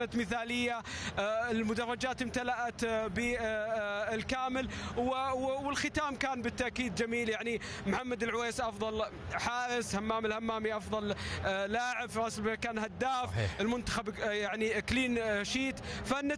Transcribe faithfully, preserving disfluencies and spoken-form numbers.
مثالية، المدرجات امتلأت بالكامل، والختام كان بالتأكيد جميل. يعني محمد العويس أفضل حارس، همام الهمامي أفضل لاعب، فراس البركان هداف المنتخب، يعني كلين شيت.